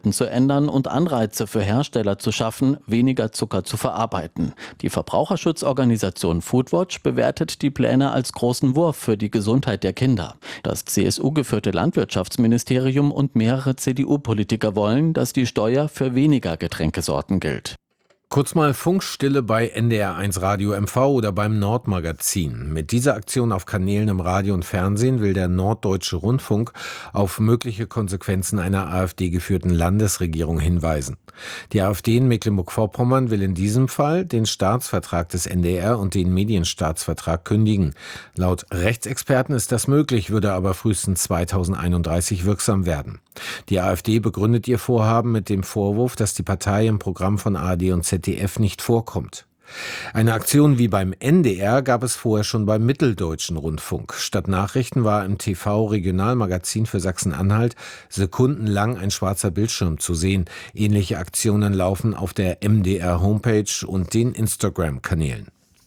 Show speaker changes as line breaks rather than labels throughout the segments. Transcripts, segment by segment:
zu ändern und Anreize für Hersteller zu schaffen, weniger Zucker zu verarbeiten. Die Verbraucherschutzorganisation Foodwatch bewertet die Pläne als großen Wurf für die Gesundheit der Kinder. Das CSU-geführte Landwirtschaftsministerium und mehrere CDU-Politiker wollen, dass die Steuer für weniger Getränkesorten gilt.
Kurz mal Funkstille bei NDR1 Radio MV oder beim Nordmagazin. Mit dieser Aktion auf Kanälen im Radio und Fernsehen will der Norddeutsche Rundfunk auf mögliche Konsequenzen einer AfD-geführten Landesregierung hinweisen. Die AfD in Mecklenburg-Vorpommern will in diesem Fall den Staatsvertrag des NDR und den Medienstaatsvertrag kündigen. Laut Rechtsexperten ist das möglich, würde aber frühestens 2031 wirksam werden. Die AfD begründet ihr Vorhaben mit dem Vorwurf, dass die Partei im Programm von ARD und ZDF nicht vorkommt. Eine Aktion wie beim NDR gab es vorher schon beim Mitteldeutschen Rundfunk. Statt Nachrichten war im TV-Regionalmagazin für Sachsen-Anhalt sekundenlang ein schwarzer Bildschirm zu sehen. Ähnliche Aktionen laufen auf der MDR-Homepage und den Instagram-Kanälen.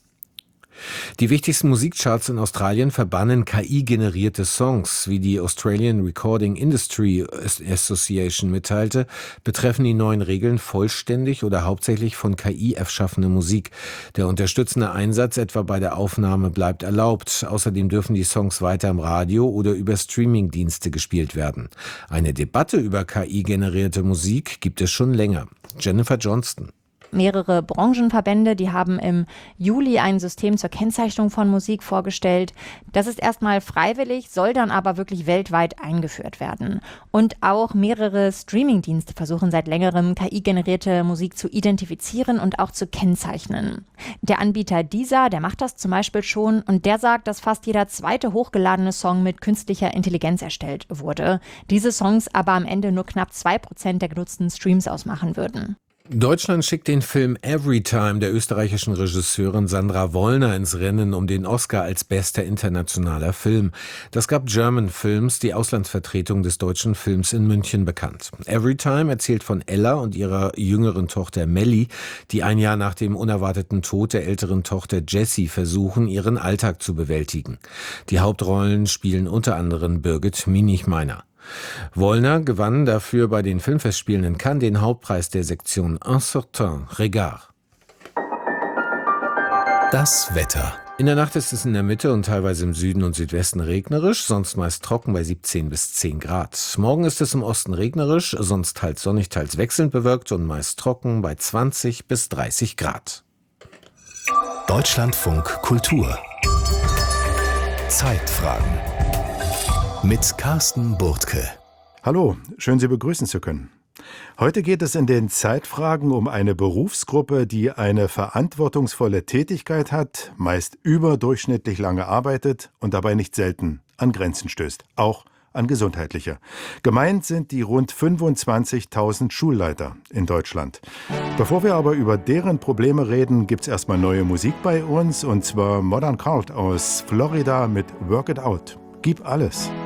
Die wichtigsten Musikcharts in Australien verbannen KI-generierte Songs. Wie die Australian Recording Industry Association mitteilte, betreffen die neuen Regeln vollständig oder hauptsächlich von KI erschaffene Musik. Der unterstützende Einsatz etwa bei der Aufnahme bleibt erlaubt. Außerdem dürfen die Songs weiter im Radio oder über Streamingdienste gespielt werden. Eine Debatte über KI-generierte Musik gibt es schon länger. Jennifer Johnston.
Mehrere Branchenverbände, die haben im Juli ein System zur Kennzeichnung von Musik vorgestellt. Das ist erstmal freiwillig, soll dann aber wirklich weltweit eingeführt werden. Und auch mehrere Streamingdienste versuchen seit längerem KI-generierte Musik zu identifizieren und auch zu kennzeichnen. Der Anbieter Deezer, der macht das zum Beispiel schon und der sagt, dass fast jeder zweite hochgeladene Song mit künstlicher Intelligenz erstellt wurde. Diese Songs aber am Ende nur knapp 2% der genutzten Streams ausmachen würden.
Deutschland schickt den Film Everytime der österreichischen Regisseurin Sandra Wollner ins Rennen um den Oscar als bester internationaler Film. Das gab German Films, die Auslandsvertretung des deutschen Films in München, bekannt. Everytime erzählt von Ella und ihrer jüngeren Tochter Melly, die ein Jahr nach dem unerwarteten Tod der älteren Tochter Jessie versuchen, ihren Alltag zu bewältigen. Die Hauptrollen spielen unter anderem Birgit Minichmeiner. Wollner gewann dafür bei den Filmfestspielen in Cannes den Hauptpreis der Sektion Un certain regard.
Das Wetter.
In der Nacht ist es in der Mitte und teilweise im Süden und Südwesten regnerisch, sonst meist trocken bei 17 bis 10 Grad. Morgen ist es im Osten regnerisch, sonst teils sonnig, teils wechselnd bewölkt und meist trocken bei 20 bis 30 Grad.
Deutschlandfunk Kultur. Zeitfragen. Mit Carsten Burtke.
Hallo, schön Sie begrüßen zu können. Heute geht es in den Zeitfragen um eine Berufsgruppe, die eine verantwortungsvolle Tätigkeit hat, meist überdurchschnittlich lange arbeitet und dabei nicht selten an Grenzen stößt, auch an gesundheitliche. Gemeint sind die rund 25.000 Schulleiter in Deutschland. Bevor wir aber über deren Probleme reden, gibt's erstmal neue Musik bei uns, und zwar Modern Cult aus Florida mit Work It Out. Gib alles.